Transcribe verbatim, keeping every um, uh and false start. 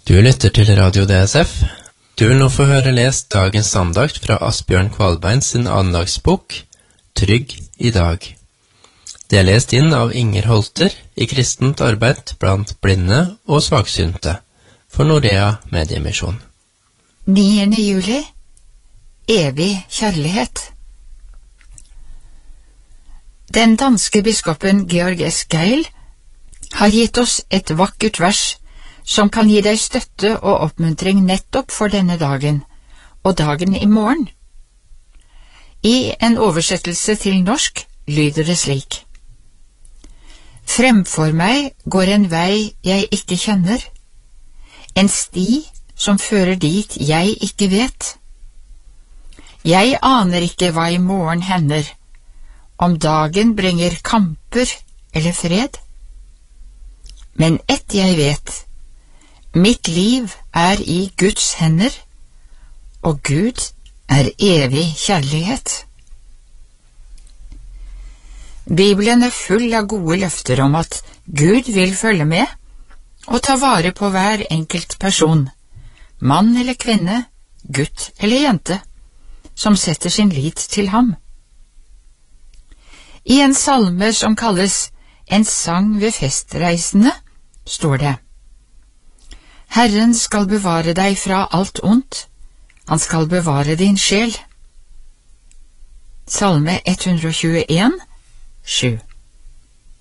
Du lytter til Radio D S F. Du vil nå få høre lest dagens andakt fra Asbjørn Kvalbein sin andagsbok, Trygg i dag. Det er lest inn av Inger Holter i kristent arbeid blant blinde og svaksynte for Norea Mediemisjon. niende juli. Evig kjærlighet. Den danske biskopen Georg S. Geil har gitt oss et vakkert vers som kan gi deg støtte og oppmuntring nettopp for denne dagen, og dagen i morgen. I en oversettelse til norsk lyder det slik: Fremfor meg går en vei jeg ikke kjenner, en sti som fører dit jeg ikke vet. Jeg aner ikke hva i morgen hender, om dagen bringer kamper eller fred. Men ett jeg vet, mitt liv er i Guds hender, og Gud er evig kjærlighet. Bibelen er full av gode løfter om at Gud vil følge med og ta vare på hver enkelt person, mann eller kvinne, gutt eller jente, som setter sin lit til ham. I en salme som kalles En sang ved festreisende, står det: Herren skal bevare deg fra alt ondt, han skal bevare din sjel. Salme ett hundre og tjueen, sju.